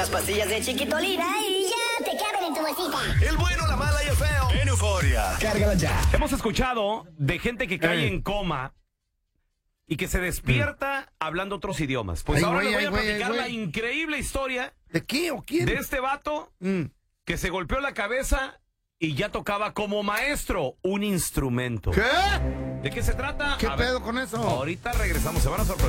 unas pastillas de Chiquitolina y ya te caben en tu bolsita. El bueno, la mala y el feo. En Euforia. Cárgala ya. Hemos escuchado de gente que cae en coma y que se despierta hablando otros idiomas. Pues Ay, ahora güey, les voy ay, a güey, platicar ay, la güey. increíble historia ¿De qué o quién? de este vato que se golpeó la cabeza y ya tocaba como maestro un instrumento. ¿Qué? ¿De qué se trata? ¿Qué A ver, pedo con eso? ahorita regresamos, se van a sorprender.